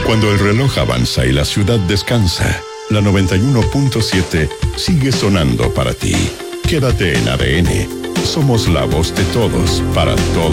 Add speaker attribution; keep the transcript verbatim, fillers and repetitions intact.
Speaker 1: Cuando el reloj avanza y la ciudad descansa, la noventa y uno punto siete sigue sonando para ti. Quédate en A D N. Somos la voz de todos, para todos.